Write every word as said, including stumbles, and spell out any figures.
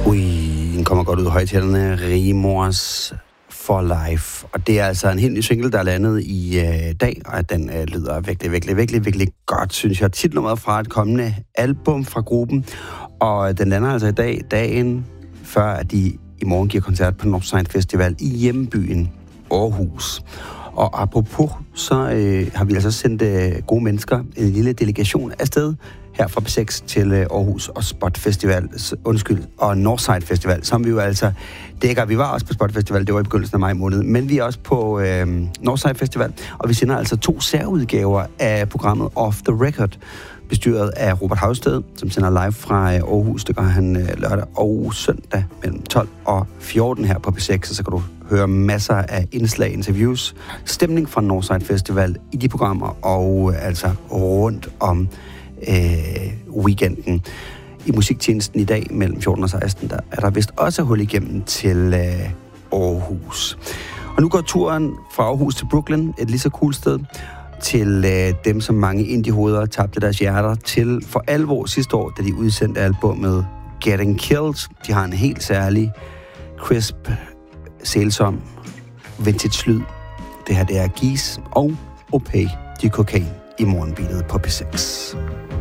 Ui, den kommer godt ud af højtalerne. Remors for Life. Og det er altså en helt ny single, der er landet i øh, dag, og den øh, lyder virkelig, virkelig, virkelig, virkelig godt, synes jeg. Titelnummeret fra et kommende album fra gruppen. Og den lander altså i dag, dagen før, at de i morgen giver koncert på Northside Festival i hjembyen Aarhus. Og apropos, så øh, har vi altså sendt øh, gode mennesker, en lille delegation afsted her fra P seks til øh, Aarhus og Spot Festival, undskyld, og Northside Festival, som vi jo altså dækker. Vi var også på Spot Festival, det var i begyndelsen af maj måned, men vi er også på øh, Northside Festival, og vi sender altså to særudgaver af programmet Off the Record, bestyret af Robert Havsted, som sender live fra øh, Aarhus. Det gør han øh, lørdag og søndag mellem tolv og fjorten her på P seks, og så kan du høre masser af indslag, interviews, stemning fra Northside Festival i de programmer, og øh, altså rundt om øh, weekenden. I musiktjenesten i dag mellem fjorten og seksten, der er der vist også hul igennem til øh, Aarhus. Og nu går turen fra Aarhus til Brooklyn, et lige så cool sted, til øh, dem, som mange indie-hoveder tabte deres hjerter til for alvor sidste år, da de udsendte albumet Getting Killed. De har en helt særlig, crisp, sælsom, vintage lyd. Det her, det er Geese og Opay de Cocaine i morgenbeatet på P seks.